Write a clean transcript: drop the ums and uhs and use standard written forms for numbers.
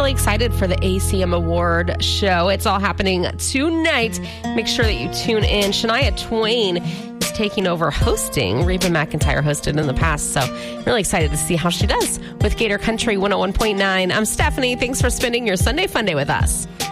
really excited for the ACM Award show. It's all happening tonight. Make sure that you tune in. Shania Twain is taking over hosting. Reba McEntire hosted in the past, so really excited to see how she does with Gator Country 101.9. I'm Stephanie. Thanks for spending your Sunday Fun Day with us.